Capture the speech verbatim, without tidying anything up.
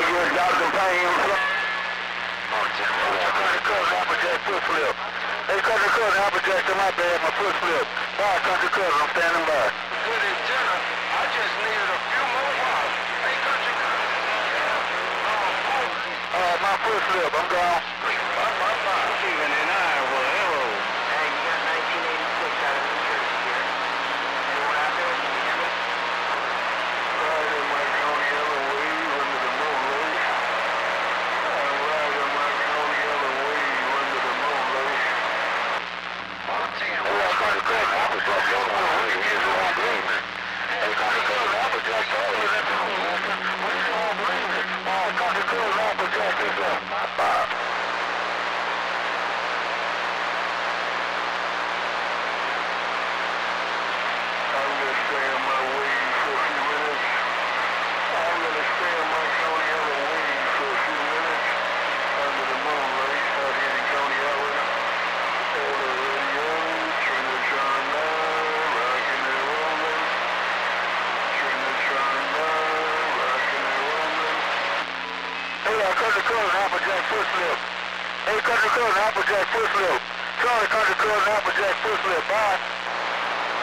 good job in pain. Country cousin, Applejack foot flip. Hey, country cousin, Applejack to my bad, my foot flip. Bye, country cousin, I'm standing by. Good as dinner. I just needed a few more hours. Hey, country cousin. Uh, my foot flip, I'm gone. Bye, bye, bye. Even in Iowa, hello. Hey, you got nineteen eighty-six out of New Jersey here. Anyone out there? Can you hear me? Right in my county Eloise under the moonlight. I'm right in my county Eloise under the moonlight. Hey, country cousin, Applejack, you're the one who gives you one believing. Hey, country cousin, Applejack, told you that you when you don't believe it. Oh, country cousin, Applejack is up. Bye. I'm gonna stay on my way for a few minutes. I'm gonna stay on my county Eloise for a few minutes under the moonlight out here in County Howard. Hello, radio, Trinitron nine, rocking and rolling. Trinitron nine, rocking and rolling. Hey, uh, country cousin, Applejack foot flip. Hey, country cousin, Applejack foot flip. Sorry, country cousin, Applejack foot flip. Bye.